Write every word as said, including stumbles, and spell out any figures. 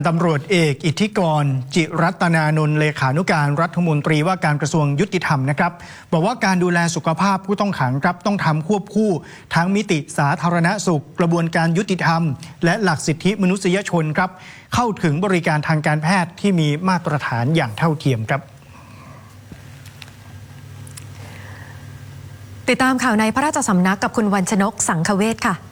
ตำรวจเอกอิทธิกรจิรัตนานนท์เลขานุการรัฐมนตรีว่าการกระทรวงยุติธรรมนะครับบอกว่าการดูแลสุขภาพผู้ต้องขังครับต้องทำควบคู่ทั้งมิติสาธารณสุขกระบวนการยุติธรรมและหลักสิทธิมนุษยชนครับเข้าถึงบริการทางการแพทย์ที่มีมาตรฐานอย่างเท่าเทียมครับติดตามข่าวในพระราชสำนักกับคุณวรรณชนกสังคเวชค่ะ